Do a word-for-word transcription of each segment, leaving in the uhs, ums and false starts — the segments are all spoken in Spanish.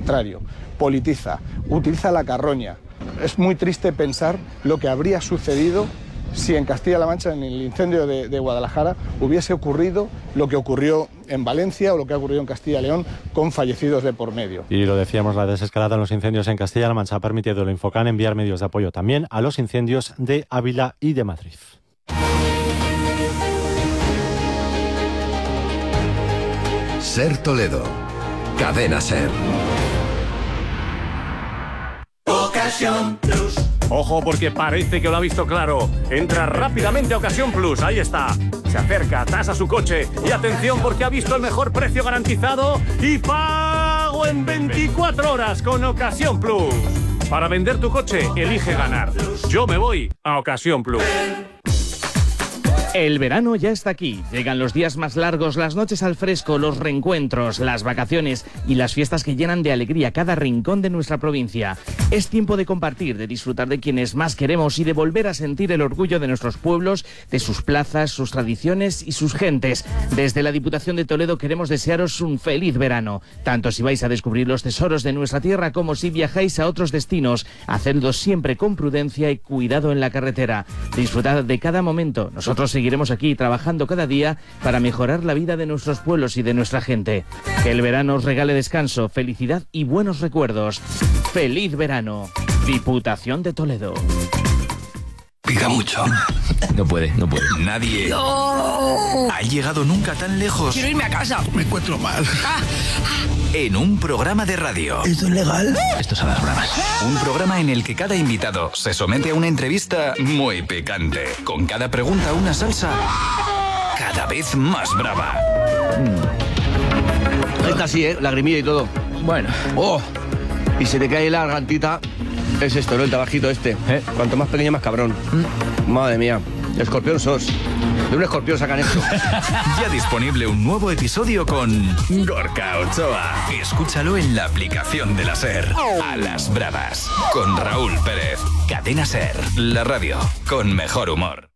contrario, politiza, utiliza la carroña. Es muy triste pensar lo que habría sucedido si en Castilla-La Mancha, en el incendio de, de Guadalajara, hubiese ocurrido lo que ocurrió en Valencia o lo que ha ocurrido en Castilla y León, con fallecidos de por medio. Y lo decíamos, la desescalada en los incendios en Castilla-La Mancha ha permitido al Infocan enviar medios de apoyo también a los incendios de Ávila y de Madrid. Ser Toledo, Cadena Ser. Ocasión Plus. Ojo, porque parece que lo ha visto claro. Entra rápidamente a Ocasión Plus, ahí está. Se acerca, tasa su coche y atención porque ha visto el mejor precio garantizado y pago en veinticuatro horas con Ocasión Plus. Para vender tu coche, elige ganar. Yo me voy a Ocasión Plus. El verano ya está aquí. Llegan los días más largos, las noches al fresco, los reencuentros, las vacaciones y las fiestas que llenan de alegría cada rincón de nuestra provincia. Es tiempo de compartir, de disfrutar de quienes más queremos y de volver a sentir el orgullo de nuestros pueblos, de sus plazas, sus tradiciones y sus gentes. Desde la Diputación de Toledo queremos desearos un feliz verano, tanto si vais a descubrir los tesoros de nuestra tierra como si viajáis a otros destinos. Hacedlo siempre con prudencia y cuidado en la carretera. Disfrutad de cada momento. Nosotros seguimos Seguiremos aquí trabajando cada día para mejorar la vida de nuestros pueblos y de nuestra gente. Que el verano os regale descanso, felicidad y buenos recuerdos. ¡Feliz verano! Diputación de Toledo. Pica mucho. No puede, no puede. Nadie ¡No! ha llegado nunca tan lejos. Quiero irme a casa. Me encuentro mal. Ah. En un programa de radio. ¿Esto es legal? Esto es a las bravas. Un programa en el que cada invitado se somete a una entrevista muy picante. Con cada pregunta una salsa cada vez más brava. Mm. Esta sí, ¿eh? Lagrimilla y todo. Bueno. ¡Oh! Y se te cae la gargantita. Es esto, ¿no? El tabajito este. ¿Eh? Cuanto más pequeño, más cabrón. Mm. Madre mía. Escorpión sos. De un escorpión sacan esto. Ya disponible un nuevo episodio con Gorka Ochoa. Escúchalo en la aplicación de la SER. A las bravas. Con Raúl Pérez. Cadena SER. La radio con mejor humor.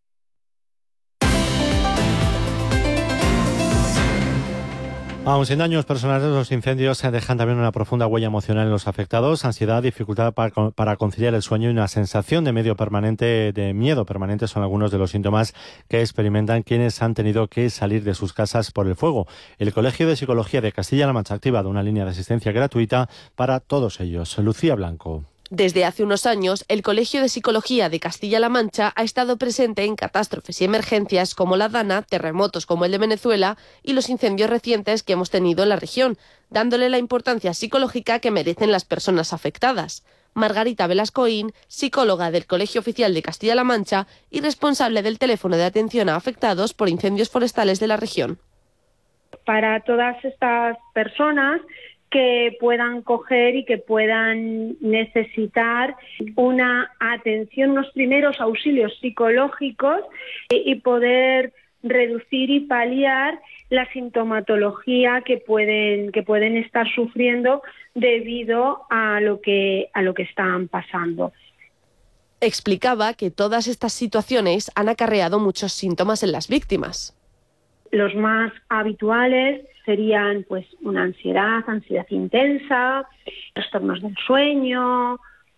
Aun sin daños personales, los incendios dejan también una profunda huella emocional en los afectados, ansiedad, dificultad para, para conciliar el sueño y una sensación de medio permanente, de miedo permanente son algunos de los síntomas que experimentan quienes han tenido que salir de sus casas por el fuego. El Colegio de Psicología de Castilla-La Mancha ha activado una línea de asistencia gratuita para todos ellos. Lucía Blanco. Desde hace unos años, el Colegio de Psicología de Castilla-La Mancha ha estado presente en catástrofes y emergencias como la Dana, terremotos como el de Venezuela y los incendios recientes que hemos tenido en la región, dándole la importancia psicológica que merecen las personas afectadas. Margarita Velascoín, psicóloga del Colegio Oficial de Castilla-La Mancha y responsable del teléfono de atención a afectados por incendios forestales de la región. Para todas estas personas que puedan coger y que puedan necesitar una atención, unos primeros auxilios psicológicos y poder reducir y paliar la sintomatología que pueden que pueden estar sufriendo debido a lo que a lo que están pasando. Explicaba que todas estas situaciones han acarreado muchos síntomas en las víctimas. Los más habituales serían pues una ansiedad, ansiedad intensa, trastornos del sueño,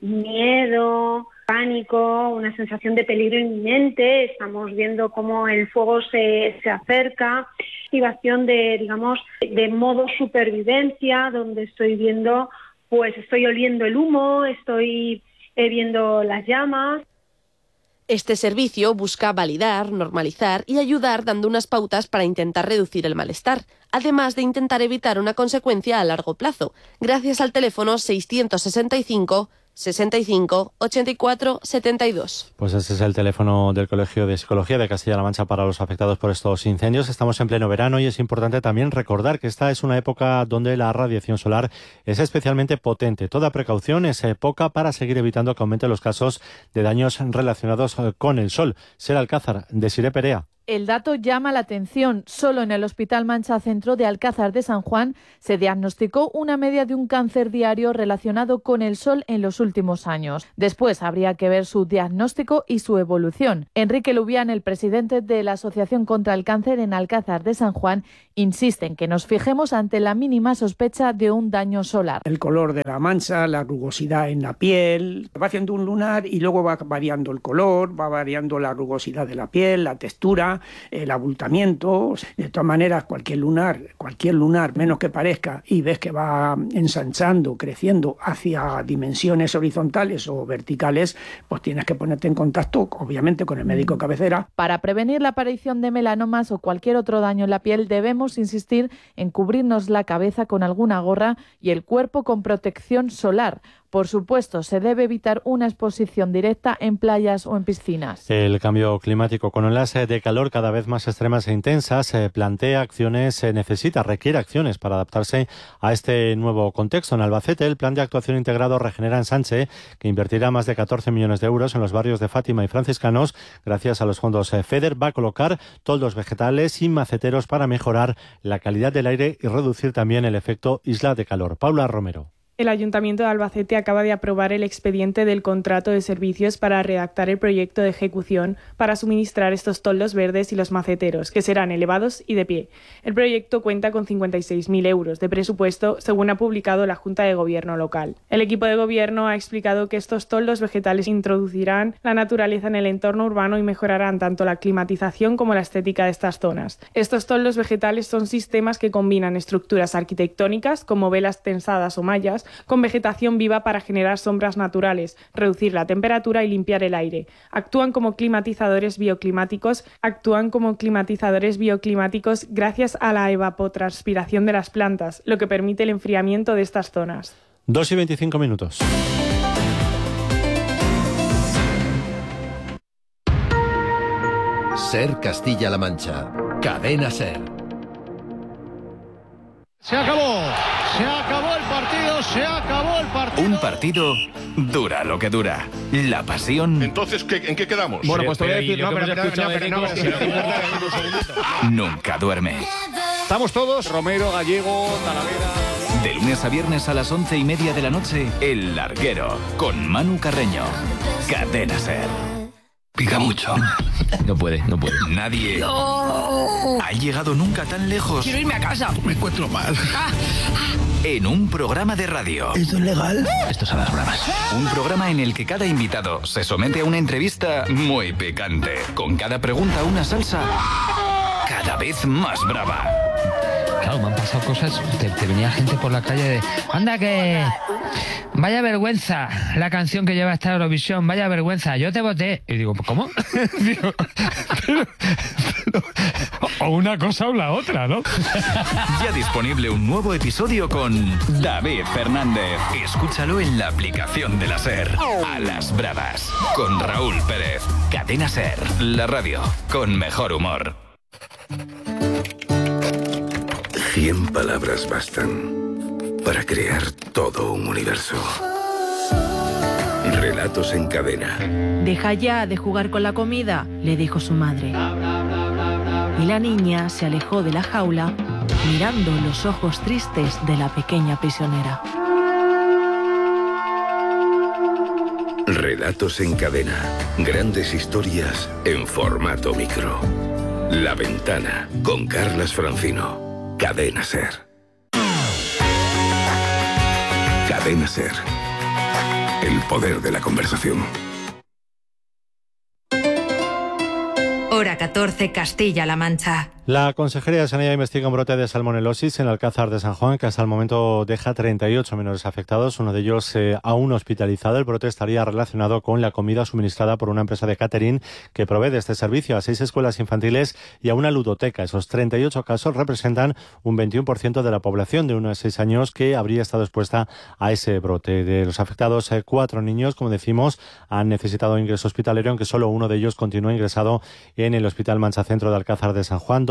miedo, pánico, una sensación de peligro inminente. Estamos viendo cómo el fuego se, se acerca, activación de, digamos, de modo supervivencia, donde estoy viendo, pues estoy oliendo el humo, estoy eh, viendo las llamas. Este servicio busca validar, normalizar y ayudar dando unas pautas para intentar reducir el malestar, además de intentar evitar una consecuencia a largo plazo, gracias al teléfono seiscientos sesenta y cinco, sesenta y cinco, ochenta y cuatro, setenta y dos. Pues ese es el teléfono del Colegio de Psicología de Castilla-La Mancha para los afectados por estos incendios. Estamos en pleno verano y es importante también recordar que esta es una época donde la radiación solar es especialmente potente. Toda precaución es poca para seguir evitando que aumenten los casos de daños relacionados con el sol. Ser Alcázar, Desiré Perea. El dato llama la atención. Solo en el Hospital Mancha Centro de Alcázar de San Juan se diagnosticó una media de un cáncer diario relacionado con el sol en los últimos años. Después habría que ver su diagnóstico y su evolución. Enrique Lubián, el presidente de la Asociación contra el Cáncer en Alcázar de San Juan, insiste en que nos fijemos ante la mínima sospecha de un daño solar. El color de la mancha, la rugosidad en la piel, va haciendo un lunar y luego va variando el color, va variando la rugosidad de la piel, la textura, el abultamiento. De todas maneras, cualquier lunar, cualquier lunar, menos que parezca, y ves que va ensanchando, creciendo hacia dimensiones horizontales o verticales, pues tienes que ponerte en contacto, obviamente, con el médico cabecera. Para prevenir la aparición de melanomas o cualquier otro daño en la piel, debemos insistir en cubrirnos la cabeza con alguna gorra y el cuerpo con protección solar. Por supuesto, se debe evitar una exposición directa en playas o en piscinas. El cambio climático, con olas de calor cada vez más extremas e intensas, eh, plantea acciones, eh, necesita, requiere acciones para adaptarse a este nuevo contexto. En Albacete, el Plan de Actuación Integrado Regenera Ensanche, que invertirá más de catorce millones de euros en los barrios de Fátima y Franciscanos, gracias a los fondos eh, FEDER, va a colocar toldos vegetales y maceteros para mejorar la calidad del aire y reducir también el efecto isla de calor. Paula Romero. El Ayuntamiento de Albacete acaba de aprobar el expediente del contrato de servicios para redactar el proyecto de ejecución para suministrar estos toldos verdes y los maceteros, que serán elevados y de pie. El proyecto cuenta con cincuenta y seis mil euros de presupuesto, según ha publicado la Junta de Gobierno local. El equipo de gobierno ha explicado que estos toldos vegetales introducirán la naturaleza en el entorno urbano y mejorarán tanto la climatización como la estética de estas zonas. Estos toldos vegetales son sistemas que combinan estructuras arquitectónicas, como velas tensadas o mallas, con vegetación viva para generar sombras naturales, reducir la temperatura y limpiar el aire. Actúan como climatizadores bioclimáticos, actúan como climatizadores bioclimáticos gracias a la evapotranspiración de las plantas, lo que permite el enfriamiento de estas zonas. dos y veinticinco minutos. SER Castilla-La Mancha. Cadena SER. Se acabó, se acabó el partido, se acabó el partido. Un partido dura lo que dura. La pasión. Entonces, ¿qué, ¿en qué quedamos? Bueno, pues te voy a decir, no, pero no, pero no, Nunca duerme. Estamos todos, Romero, Gallego, Talavera. De lunes a viernes a las once y media de la noche, El Larguero, con Manu Carreño. Cadena SER. Pica mucho. No puede, no puede. Nadie no. ha llegado nunca tan lejos. Quiero irme a casa. Me encuentro mal. En un programa de radio. ¿Esto es legal? Esto es a las bravas. Un programa en el que cada invitado se somete a una entrevista muy picante. Con cada pregunta una salsa cada vez más brava. Claro, me han pasado cosas. Te, te venía gente por la calle de... ¡Anda que... Vaya vergüenza la canción que lleva esta Eurovisión, vaya vergüenza, yo te voté. Y digo, ¿cómo? digo, pero, pero, o una cosa o la otra, ¿no? Ya disponible un nuevo episodio con David Fernández. Escúchalo en la aplicación de la SER. A las bravas, con Raúl Pérez. Cadena SER, la radio con mejor humor. Cien palabras bastan para crear todo un universo. Relatos en cadena. Deja ya de jugar con la comida, le dijo su madre. Y la niña se alejó de la jaula, mirando los ojos tristes de la pequeña prisionera. Relatos en cadena. Grandes historias en formato micro. La Ventana, con Carlas Francino. Cadena SER. Cadena SER. El poder de la conversación. Hora catorce, Castilla-La Mancha. La Consejería de Sanidad investiga un brote de salmonelosis en Alcázar de San Juan, que hasta el momento deja treinta y ocho menores afectados, uno de ellos eh, aún hospitalizado. El brote estaría relacionado con la comida suministrada por una empresa de catering que provee de este servicio a seis escuelas infantiles y a una ludoteca. Esos treinta y ocho casos representan un veintiuno por ciento de la población de uno a seis años que habría estado expuesta a ese brote. De los afectados, eh, cuatro niños, como decimos, han necesitado ingreso hospitalario, aunque solo uno de ellos continúa ingresado en el Hospital Mancha Centro de Alcázar de San Juan.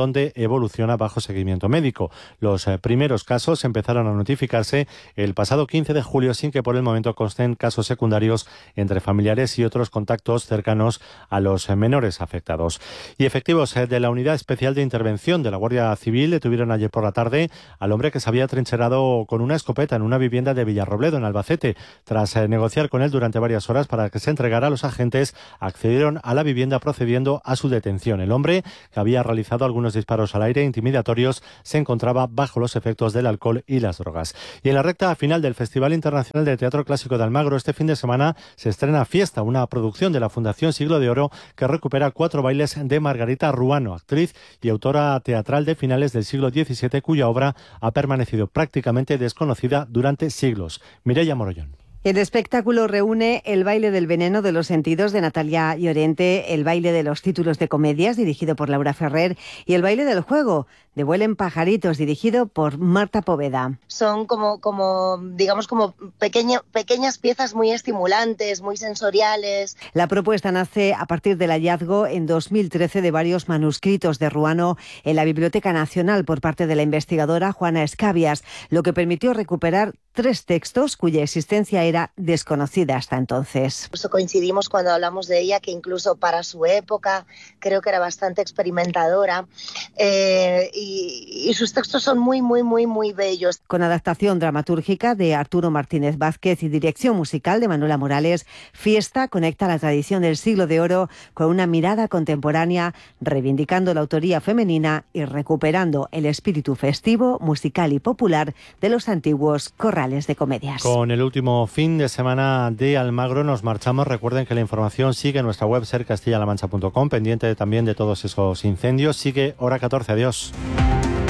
donde evoluciona bajo seguimiento médico. Los eh, primeros casos empezaron a notificarse el pasado quince de julio sin que por el momento consten casos secundarios entre familiares y otros contactos cercanos a los eh, menores afectados. Y efectivos eh, de la Unidad Especial de Intervención de la Guardia Civil detuvieron ayer por la tarde al hombre que se había trincherado con una escopeta en una vivienda de Villarrobledo, en Albacete. Tras eh, negociar con él durante varias horas para que se entregara, los agentes accedieron a la vivienda procediendo a su detención. El hombre, que había realizado algunos disparos al aire intimidatorios, se encontraba bajo los efectos del alcohol y las drogas. Y en la recta final del Festival Internacional de Teatro Clásico de Almagro, este fin de semana se estrena Fiesta, una producción de la Fundación Siglo de Oro que recupera cuatro bailes de Margarita Ruano, actriz y autora teatral de finales del siglo diecisiete, cuya obra ha permanecido prácticamente desconocida durante siglos. Mireia Morollón. El espectáculo reúne el baile del veneno de los sentidos de Natalia Llorente, el baile de los títulos de comedias dirigido por Laura Ferrer y el baile del juego de Vuelen pajaritos dirigido por Marta Poveda. Son como, como digamos, como pequeña, pequeñas piezas muy estimulantes, muy sensoriales. La propuesta nace a partir del hallazgo en dos mil trece de varios manuscritos de Ruano en la Biblioteca Nacional por parte de la investigadora Juana Escabias, lo que permitió recuperar tres textos cuya existencia era desconocida hasta entonces. Incluso coincidimos cuando hablamos de ella, que incluso para su época creo que era bastante experimentadora. Eh, Y, y sus textos son muy, muy, muy, muy bellos. Con adaptación dramatúrgica de Arturo Martínez Vázquez y dirección musical de Manuela Morales, Fiesta conecta la tradición del Siglo de Oro con una mirada contemporánea, reivindicando la autoría femenina y recuperando el espíritu festivo, musical y popular de los antiguos corrales de comedias. Con el último fin de semana de Almagro nos marchamos. Recuerden que la información sigue en nuestra web ser castilla la mancha punto com, pendiente también de todos esos incendios. Sigue Hora catorce. Adiós.